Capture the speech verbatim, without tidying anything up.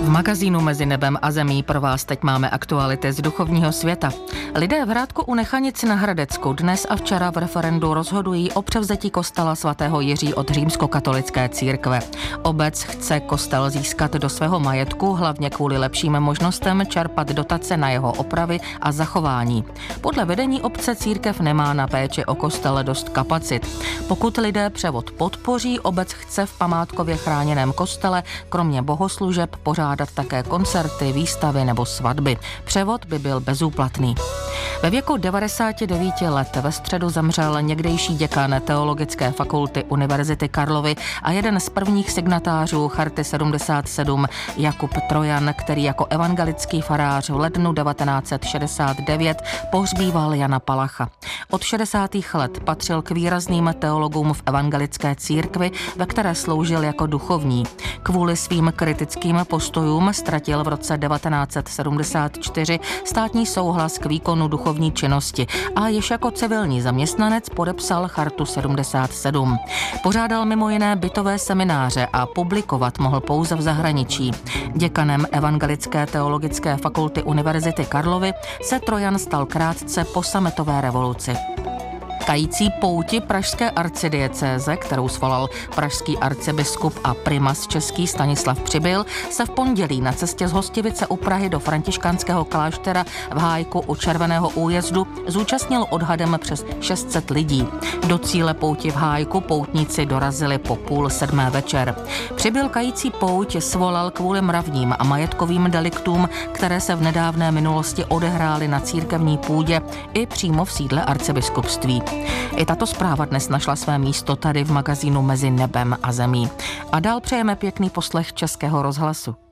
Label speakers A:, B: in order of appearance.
A: V magazínu Mezi nebem a zemí pro vás teď máme aktuality z duchovního světa. Lidé v Hrádku u Nechanic na Hradecku dnes a včera v referendu rozhodují o převzetí kostela svatého Jiří od římskokatolické církve. Obec chce kostel získat do svého majetku, hlavně kvůli lepším možnostem čerpat dotace na jeho opravy a zachování. Podle vedení obce církev nemá na péči o kostel dost kapacit. Pokud lidé převod podpoří, obec chce v památkově chráněném kostele kromě bohoslužeb pořádat také koncerty, výstavy nebo svatby. Převod by byl bezúplatný. Ve věku devadesáti devíti let ve středu zemřel někdejší děkan Teologické fakulty Univerzity Karlovy a jeden z prvních signatářů Charty sedmdesát sedm Jakub Trojan, který jako evangelický farář v lednu devatenáct set šedesát devět pohřbíval Jana Palacha. Od šedesátých let patřil k výrazným teologům v evangelické církvi, ve které sloužil jako duchovní. Kvůli svým kritickým postojům ztratil v roce devatenáct set sedmdesát čtyři státní souhlas k výkonu duchovní činnosti a již jako civilní zaměstnanec podepsal Chartu sedmdesát sedm. Pořádal mimo jiné bytové semináře a publikovat mohl pouze v zahraničí. Děkanem Evangelické teologické fakulty Univerzity Karlovy se Trojan stal krátce po sametové revoluci. Kající pouti pražské arcidiecéze, kterou svolal pražský arcibiskup a primas český Stanislav Přibyl, se v pondělí na cestě z Hostivice u Prahy do františkánského kláštera v Hájku u Červeného újezdu zúčastnil odhadem přes šest set lidí. Do cíle pouti v Hájku poutníci dorazili po půl sedmé večer. Přibyl kající pouť svolal kvůli mravním a majetkovým deliktům, které se v nedávné minulosti odehrály na církevní půdě i přímo v sídle arcibiskupství. I tato zpráva dnes našla své místo tady v magazínu Mezi nebem a zemí. A dál přejeme pěkný poslech Českého rozhlasu.